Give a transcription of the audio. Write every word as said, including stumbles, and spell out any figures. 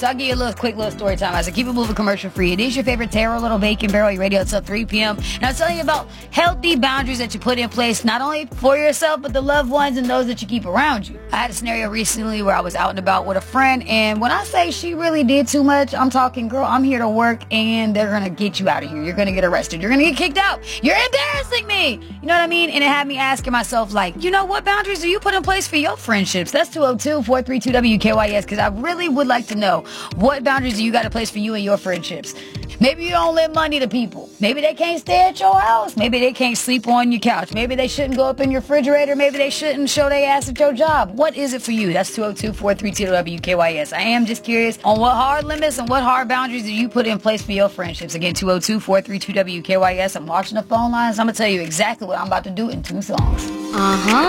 So I'll give you a little quick little story time. I said, keep it moving commercial free. It is your favorite Taro Little Bacon Barrel Radio until three p.m. And I'm telling you about healthy boundaries that you put in place, not only for yourself, but the loved ones and those that you keep around you. I had a scenario recently where I was out and about with a friend, and when I say she really did too much, I'm talking, girl, I'm here to work, and they're going to get you out of here. You're going to get arrested. You're going to get kicked out. You're embarrassing me. You know what I mean? And it had me asking myself, like, you know, what boundaries do you put in place for your friendships? That's two oh two, four three two, W K Y S, because I really would like to know, what boundaries do you got in place for you and your friendships? Maybe you don't lend money to people. Maybe they can't stay at your house. Maybe they can't sleep on your couch. Maybe they shouldn't go up in your refrigerator. Maybe they shouldn't show their ass at your job. What is it for you? That's two oh two, four three two, W K Y S. I am just curious on what hard limits and what hard boundaries do you put in place for your friendships. Again, two oh two, four three two, W K Y S. I'm watching the phone lines. I'm going to tell you exactly what I'm about to do in two songs. Uh-huh.